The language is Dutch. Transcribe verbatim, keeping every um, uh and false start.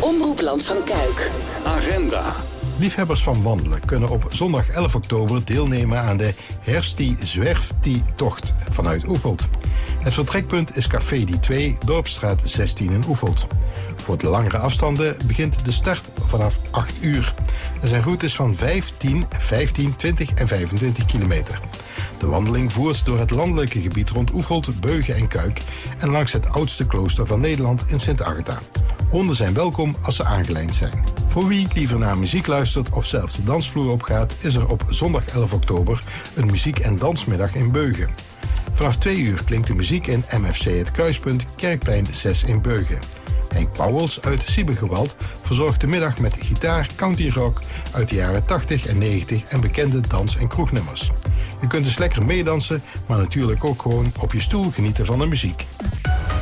Omroepland van Kuik. Agenda. Liefhebbers van wandelen kunnen op zondag elf oktober deelnemen aan de Herfstie Zwerftie Tocht vanuit Oefeld. Het vertrekpunt is Café Die twee, Dorpstraat zestien in Oefeld. Voor de langere afstanden begint de start vanaf acht uur. Er zijn routes van vijf, tien, vijftien, twintig en vijfentwintig kilometer. De wandeling voert door het landelijke gebied rond Oefeld, Beugen en Kuik en langs het oudste klooster van Nederland in Sint Agatha. Honden zijn welkom als ze aangelijnd zijn. Voor wie liever naar muziek luistert of zelfs de dansvloer opgaat, is er op zondag elf oktober een muziek- en dansmiddag in Beugen. Vanaf twee uur klinkt de muziek in M F C Het Kruispunt, Kerkplein zes in Beugen. Henk Pauwels uit Siebegewald verzorgt de middag met gitaar, country rock uit de jaren tachtig en negentig en bekende dans- en kroegnummers. Je kunt dus lekker meedansen, maar natuurlijk ook gewoon op je stoel genieten van de muziek.